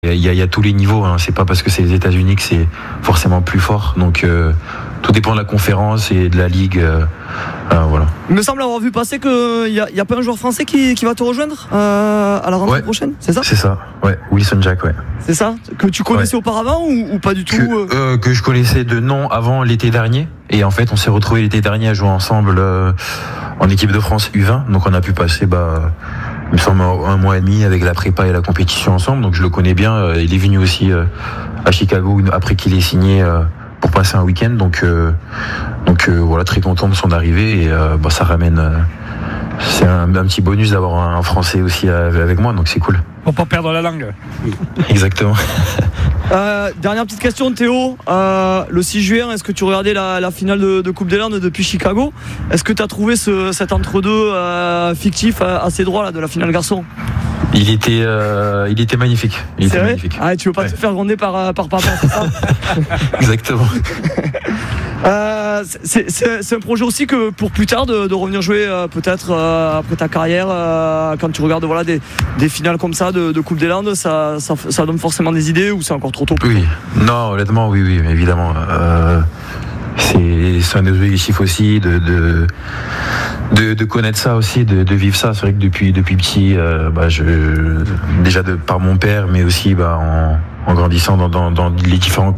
Il y a tous les niveaux, hein. C'est pas parce que c'est les États-Unis que c'est forcément plus fort. Donc tout dépend de la conférence et de la ligue. Voilà. Il me semble avoir vu passer qu'il y a pas un joueur français qui va te rejoindre à la rentrée prochaine, c'est ça ? C'est ça, ouais. Wilson Jack, ouais. C'est ça ? Que tu connaissais auparavant ou pas du tout ? Que je connaissais de nom avant l'été dernier. Et en fait, on s'est retrouvés l'été dernier à jouer ensemble en équipe de France U20. Donc on a pu passer, il me semble, 1 mois et demi avec la prépa et la compétition ensemble. Donc je le connais bien. Il est venu aussi à Chicago après qu'il ait signé pour passer un week-end. Donc voilà, très content de son arrivée. Et ça ramène... c'est un petit bonus d'avoir un Français aussi avec moi. Donc c'est cool. Pour pas perdre la langue. Exactement. Dernière petite question, Théo. Le 6 juin, est-ce que tu regardais la finale de Coupe des Landes depuis Chicago ? Est-ce que tu as trouvé cet entre-deux fictif assez droit là, de la finale garçon ? Il était magnifique. C'est vrai ? Ah, tu veux pas te faire gronder par papa, c'est ça ? Exactement. C'est un projet aussi que pour plus tard de revenir jouer peut-être après ta carrière quand tu regardes des finales comme ça de Coupe des Landes, ça donne forcément des idées ou c'est encore trop tôt ? Oui, non, honnêtement, oui, évidemment. C'est un des objectifs aussi de connaître ça aussi, de vivre ça. C'est vrai que depuis petit, déjà par mon père, mais aussi en grandissant dans les différents...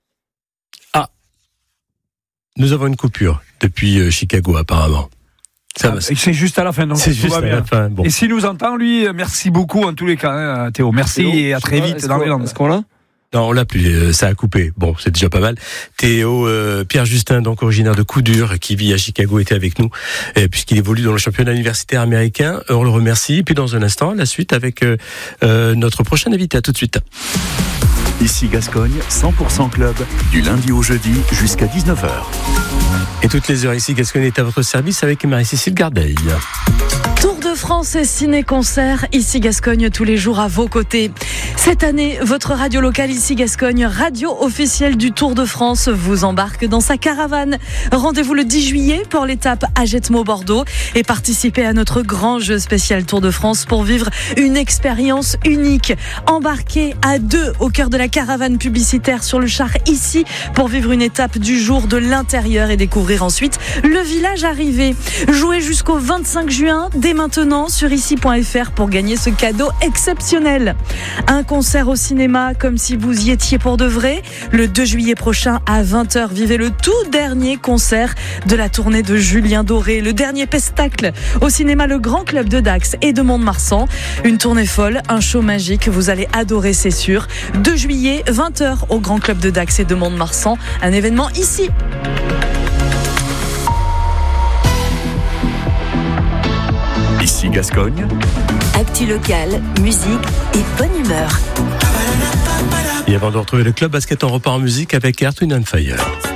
Nous avons une coupure depuis Chicago apparemment. C'est juste à la fin, donc c'est juste à la fin. Bon. Et s'il nous entend, lui, merci beaucoup en tous les cas, hein, Théo. Merci Théo, et à très vite dans les Landes. Est-ce qu'on l'a ? Non, on l'a plus, ça a coupé. Bon, c'est déjà pas mal. Théo, Pierre Justin, donc originaire de Couture, qui vit à Chicago, était avec nous, puisqu'il évolue dans le championnat universitaire américain. On le remercie. Puis dans un instant, la suite avec notre prochain invité. À tout de suite. Ici Gascogne, 100% club, du lundi au jeudi jusqu'à 19h. Et toutes les heures ici, Gascogne est à votre service avec Marie-Cécile Gardeil. Tour de France et ciné-concert, ici Gascogne, tous les jours à vos côtés. Cette année, votre radio locale ici Gascogne, radio officielle du Tour de France, vous embarque dans sa caravane. Rendez-vous le 10 juillet pour l'étape Ajetmo-Bordeaux et participez à notre grand jeu spécial Tour de France pour vivre une expérience unique. Embarquez à 2 au cœur de la caravane publicitaire sur le char ici pour vivre une étape du jour de l'intérieur et découvrir ensuite le village arrivé. Jouez jusqu'au 25 juin, dès maintenant sur ici.fr pour gagner ce cadeau exceptionnel. Un concert au cinéma comme si vous y étiez pour de vrai. Le 2 juillet prochain à 20h, vivez le tout dernier concert de la tournée de Julien Doré, le dernier pestacle au cinéma Le Grand Club de Dax et de Mont-de-Marsan. Une tournée folle, un show magique, vous allez adorer, c'est sûr. 2 juillet, 20h au Grand Club de Dax et de Mont-de-Marsan, un événement ici. Ici Gascogne. Actu local, musique et bonne humeur. Et avant de retrouver le club basket, on repart en musique avec Earth, Wind & Fire.